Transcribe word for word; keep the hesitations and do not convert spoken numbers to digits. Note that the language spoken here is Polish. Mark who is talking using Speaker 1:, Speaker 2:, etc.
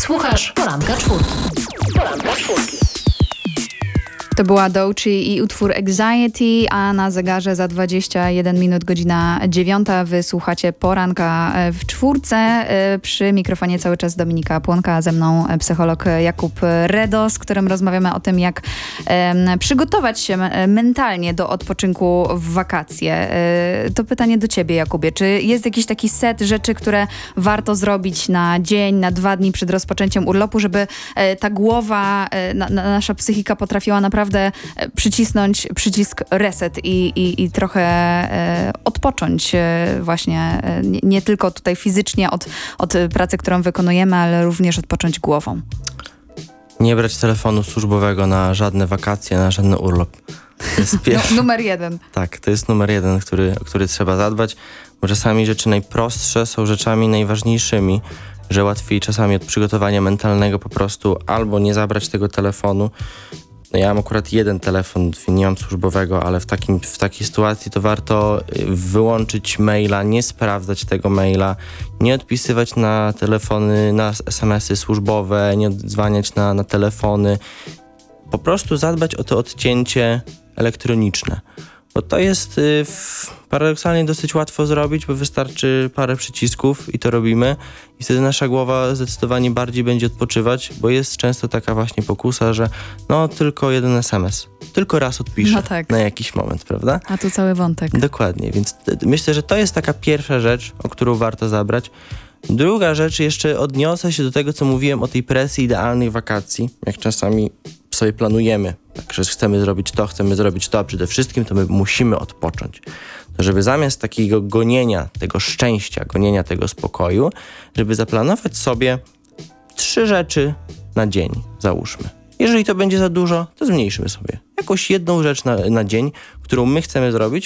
Speaker 1: Słuchasz Poranka Czwórki. Poranka Czwórki.
Speaker 2: To była Doechii i utwór Anxiety, a na zegarze za dwadzieścia jeden minut godzina dziewiąta. Wysłuchacie Poranka w Czwórce. Przy mikrofonie cały czas Dominika Płonka, a ze mną psycholog Jakub Redo, z którym rozmawiamy o tym, jak um, przygotować się mentalnie do odpoczynku w wakacje. To pytanie do ciebie, Jakubie. Czy jest jakiś taki set rzeczy, które warto zrobić na dzień, na dwa dni przed rozpoczęciem urlopu, żeby ta głowa, na, na, nasza psychika potrafiła naprawdę przycisnąć przycisk reset i, i, i trochę e, odpocząć e, właśnie e, nie, nie tylko tutaj fizycznie od, od pracy, którą wykonujemy, ale również odpocząć głową.
Speaker 3: Nie brać telefonu służbowego na żadne wakacje, na żaden urlop. To jest pier...
Speaker 2: no, numer jeden.
Speaker 3: Tak, to jest numer jeden, który, o który trzeba zadbać, bo czasami rzeczy najprostsze są rzeczami najważniejszymi, że łatwiej czasami od przygotowania mentalnego po prostu albo nie zabrać tego telefonu. No ja mam akurat jeden telefon, nie mam służbowego, ale w, takim, w takiej sytuacji to warto wyłączyć maila, nie sprawdzać tego maila, nie odpisywać na telefony, na es em esy służbowe, nie odzwaniać na, na telefony. Po prostu zadbać o to odcięcie elektroniczne. Bo to jest y, w, paradoksalnie dosyć łatwo zrobić, bo wystarczy parę przycisków i to robimy. I wtedy nasza głowa zdecydowanie bardziej będzie odpoczywać, bo jest często taka właśnie pokusa, że no tylko jeden es em es, tylko raz odpiszę
Speaker 2: no tak.
Speaker 3: na jakiś moment, prawda?
Speaker 2: A tu cały wątek.
Speaker 3: Dokładnie, więc t- myślę, że to jest taka pierwsza rzecz, o którą warto zabrać. Druga rzecz, jeszcze odniosę się do tego, co mówiłem o tej presji idealnych wakacji, jak czasami sobie planujemy, tak, że chcemy zrobić to, chcemy zrobić to, a przede wszystkim to my musimy odpocząć. To żeby zamiast takiego gonienia tego szczęścia, gonienia tego spokoju, żeby zaplanować sobie trzy rzeczy na dzień, załóżmy. Jeżeli to będzie za dużo, to zmniejszymy sobie jakąś jedną rzecz na, na dzień, którą my chcemy zrobić,